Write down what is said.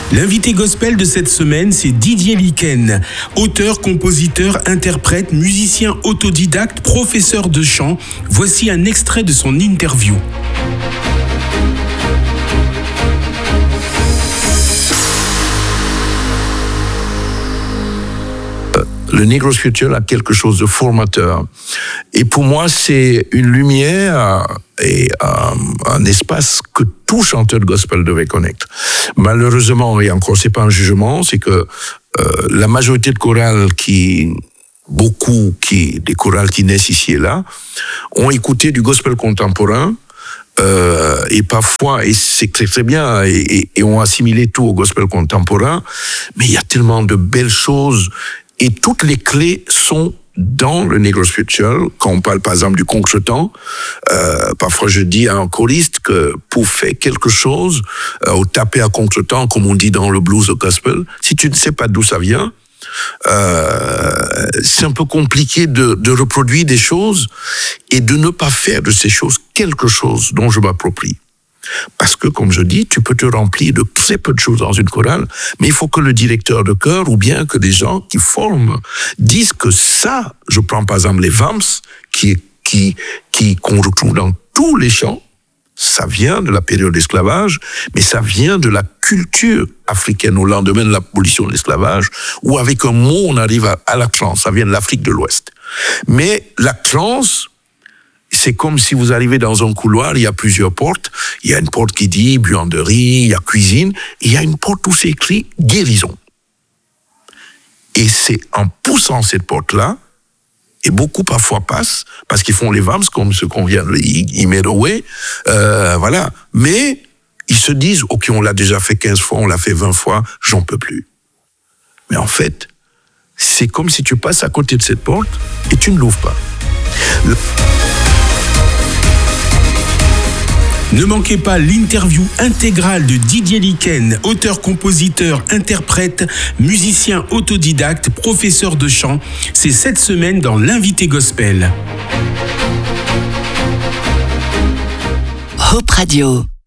L'invité gospel de cette semaine, c'est Didier Liken, auteur, compositeur, interprète, musicien autodidacte, professeur de chant. Voici un extrait de son interview. Le Negro Spiritual a quelque chose de formateur. Et pour moi, c'est une lumière et un espace que tout chanteur de gospel devait connaître. Malheureusement, et encore, c'est pas un jugement, c'est que la majorité de chorales des chorales qui naissent ici et là, ont écouté du gospel contemporain, et parfois, et c'est très très bien, et ont assimilé tout au gospel contemporain, mais il y a tellement de belles choses. Et toutes les clés sont dans le Negro Spiritual. Quand on parle par exemple du contretemps, parfois je dis à un choriste que pour faire quelque chose, ou taper à contretemps, comme on dit dans le blues au gospel, si tu ne sais pas d'où ça vient, c'est un peu compliqué de reproduire des choses et de ne pas faire de ces choses quelque chose dont je m'approprie. Parce que, comme je dis, tu peux te remplir de très peu de choses dans une chorale, mais il faut que le directeur de chœur, ou bien que des gens qui forment, disent que ça, je prends par exemple les Vams, qu'on retrouve dans tous les chants, ça vient de la période d'esclavage, mais ça vient de la culture africaine au lendemain de l'abolition de l'esclavage, où avec un mot, on arrive à la trance, ça vient de l'Afrique de l'Ouest. Mais la trance, c'est comme si vous arrivez dans un couloir, il y a plusieurs portes. Il y a une porte qui dit buanderie, il y a cuisine. Et il y a une porte où c'est écrit guérison. Et c'est en poussant cette porte-là, et beaucoup parfois passent, parce qu'ils font les vams, comme ce qu'on vient de Imerowe, voilà. Mais ils se disent, ok, on l'a déjà fait 15 fois, on l'a fait 20 fois, j'en peux plus. Mais en fait, c'est comme si tu passes à côté de cette porte et tu ne l'ouvres pas. Ne manquez pas l'interview intégrale de Didier Liken, auteur, compositeur, interprète, musicien autodidacte, professeur de chant. C'est cette semaine dans l'invité gospel. Hope Radio.